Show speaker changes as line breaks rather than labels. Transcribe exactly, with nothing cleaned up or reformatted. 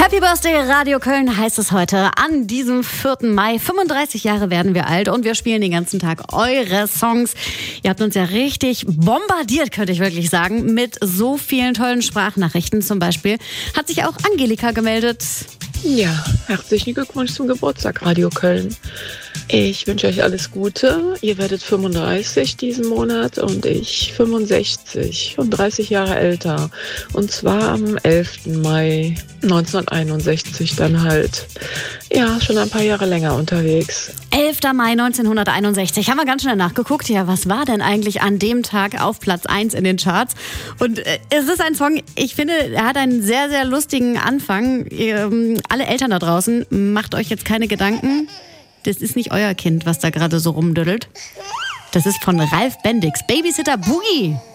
Happy Birthday Radio Köln heißt es heute an diesem vierten Mai. fünfunddreißig Jahre werden wir alt und wir spielen den ganzen Tag eure Songs. Ihr habt uns ja richtig bombardiert, könnte ich wirklich sagen, mit so vielen tollen Sprachnachrichten. Zum Beispiel hat sich auch Angelika gemeldet.
Ja, herzlichen Glückwunsch zum Geburtstag Radio Köln. Ich wünsche euch alles Gute. Ihr werdet fünfunddreißig diesen Monat und ich fünfundsechzig und dreißig Jahre älter. Und zwar am elften Mai neunzehnhunderteinundsechzig dann halt. Ja, schon ein paar Jahre länger unterwegs.
elfter Mai neunzehnhunderteinundsechzig. Haben wir ganz schnell nachgeguckt. Ja, was war denn eigentlich an dem Tag auf Platz eins in den Charts? Und äh, es ist ein Song, ich finde, er hat einen sehr, sehr lustigen Anfang. Ähm, alle Eltern da draußen, macht euch jetzt keine Gedanken. Das ist nicht euer Kind, was da gerade so rumdüdelt. Das ist von Ralf Bendix. Babysitter Boogie.